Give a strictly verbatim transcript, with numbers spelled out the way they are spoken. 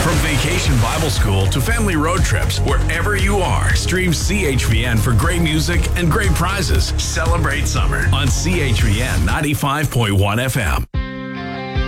From Vacation Bible School to family road trips, wherever you are, stream C H V N for great music and great prizes. Celebrate summer on C H V N ninety-five point one F M.